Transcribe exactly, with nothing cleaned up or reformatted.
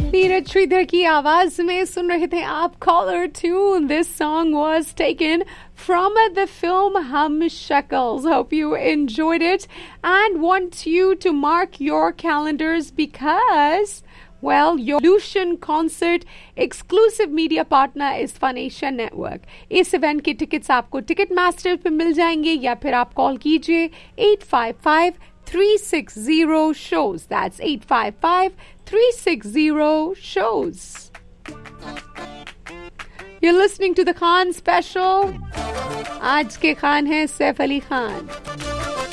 नीरज श्रीधर की आवाज में सुन रहे थे आप caller tune. This song was taken from the film Hum Shekels. Hope you enjoyed it and want you to mark your calendars because, well, your Lucian concert exclusive media partner is Funation Network. इस event के tickets आपको ticket master पे मिल जाएंगे या फिर आप call कीजिए eight five five three six zero shows. That's eight five five three six zero shows. You're listening to the Khan Special. आज के खान है सैफ अली खान.